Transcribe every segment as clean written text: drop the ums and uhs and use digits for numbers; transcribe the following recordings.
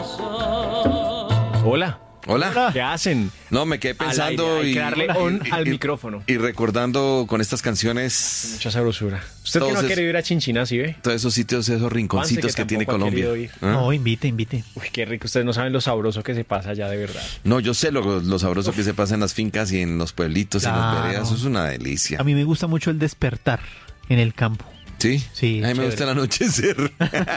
Hola. Hola. ¿Qué hacen? No, me quedé pensando Hay que darle on al micrófono. Y recordando con estas canciones Mucha sabrosura. Usted que no ha querido ir a Chinchina, ¿sí ve? todos esos sitios, esos rinconcitos Juanse, que tiene tampoco ha Colombia. querido ir. ¿Ah? No, invite. Uy, qué rico. Ustedes no saben lo sabroso que se pasa allá, de verdad. No, yo sé lo sabroso que se pasa en las fincas y en los pueblitos y en las Claro. veredas. Eso es una delicia. A mí me gusta mucho el despertar en el campo. ¿Sí? Sí, A mí me chévere. gusta el anochecer.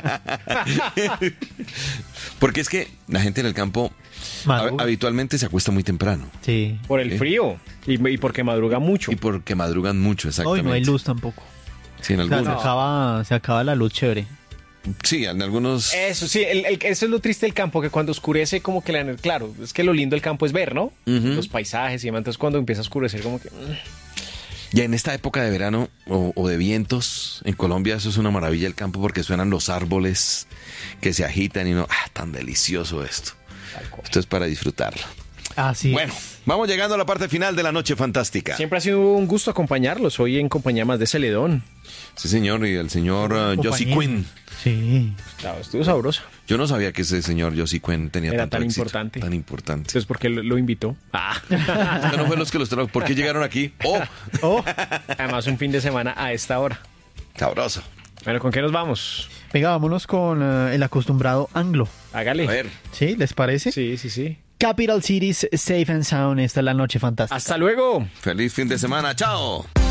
Porque es que la gente en el campo Madruga. habitualmente se acuesta muy temprano. Sí. Por el Sí. frío y porque madruga mucho. Y porque madrugan mucho, exactamente. Hoy no hay luz tampoco. Sí, en O sea, algunos. se acaba la luz chévere. Sí, en algunos. Eso sí, eso es lo triste del campo, que cuando oscurece como que claro, es que lo lindo del campo es ver, ¿no? Ujú. Los paisajes y demás. Entonces cuando empieza a oscurecer como que... Ya en esta época de verano o de vientos en Colombia, eso es una maravilla el campo porque suenan los árboles que se agitan y no, tan delicioso esto. Esto es para disfrutarlo. Así. Bueno, vamos llegando a la parte final de la noche fantástica. Siempre ha sido un gusto acompañarlos. Hoy en compañía más de Celedón. Sí, señor, y el señor Josie compañía. Quinn. Sí. Claro, estuvo sabroso. Yo no sabía que ese señor Josie Quinn tenía Era tanto tan éxito, importante. tan importante. Entonces, ¿por qué lo invitó? Usted no fue los que los trajo. ¿Por qué llegaron aquí? ¡Oh! Oh, Además, un fin de semana a esta hora. Sabroso. Bueno, ¿con qué nos vamos? venga, vámonos con el acostumbrado anglo. Hágale. A ver. ¿Sí? ¿Les parece? Sí, sí, sí. Capital Cities, Safe and Sound. Esta es la noche fantástica. Hasta luego. Feliz fin de semana. ¡Chao!